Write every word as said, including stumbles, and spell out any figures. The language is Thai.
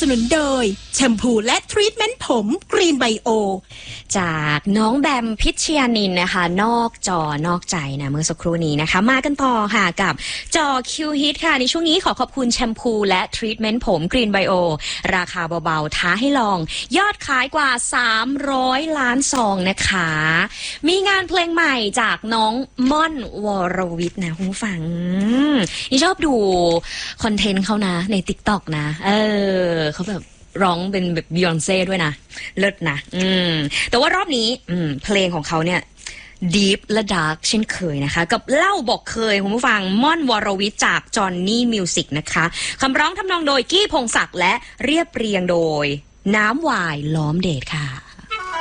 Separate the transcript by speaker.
Speaker 1: สนุนโดยแชมพูและทรีทเมนต์ผมกรีนไบโอ
Speaker 2: จากน้องแบมพิชยานินนะคะนอกจอนอกใจนะเมื่อสักครู่นี้นะคะมากันต่อค่ะกับจอคิวฮิตค่ะในช่วงนี้ขอขอบคุณแชมพูและทรีทเมนต์ผมกรีนไบโอราคาเบาๆท้าให้ลองยอดขายกว่าสามร้อยล้านซองนะคะมีงานเพลงใหม่จากน้องม่อนวรวิทย์นะคุณผู้ฟังนี่ชอบดูคอนเทนต์เขานะใน ติ๊กต็อก นะเออเขาแบบร้องเป็นแบบบิยอนเซ่ด้วยนะเลิศนะอืมแต่ว่ารอบนี้อืมเพลงของเขาเนี่ยดีฟและดาร์กเช่นเคยนะคะกับเล่าบอกเคยคุณผู้ฟังม่อนวรวิทย์จากจอห์นนี่มิวสิกนะคะคำร้องทำนองโดยกี้พงศักดิ์และเรียบเรียงโดยน้ำวายล้อมเดชค่ะ